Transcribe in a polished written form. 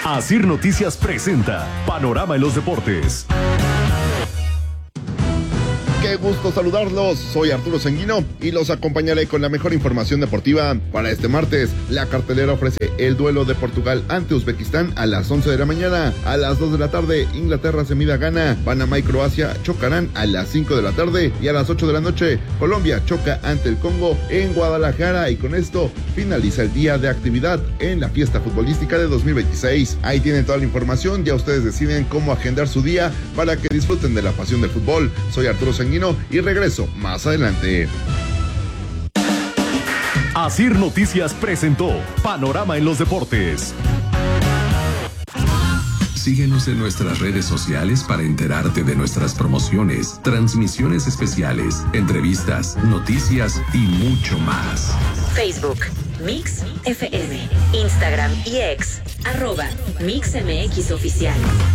Asir Noticias presenta Panorama en los Deportes. Qué gusto saludarlos, soy Arturo Sanguino y los acompañaré con la mejor información deportiva. Para este martes, la cartelera ofrece el duelo de Portugal ante Uzbekistán a las 11 de la mañana. A las 2 de la tarde, Inglaterra se mide a Ghana. Panamá y Croacia chocarán a las 5 de la tarde. Y a las 8 de la noche, Colombia choca ante el Congo en Guadalajara. Y con esto finaliza el día de actividad en la fiesta futbolística de 2026. Ahí tienen toda la información, ya ustedes deciden cómo agendar su día para que disfruten de la pasión del fútbol. Soy Arturo Sanguino y regreso más adelante. Asir Noticias presentó Panorama en los Deportes. Síguenos en nuestras redes sociales para enterarte de nuestras promociones, transmisiones especiales, entrevistas, noticias y mucho más. Facebook, Mix FM, Instagram y X, @MixMX Oficial.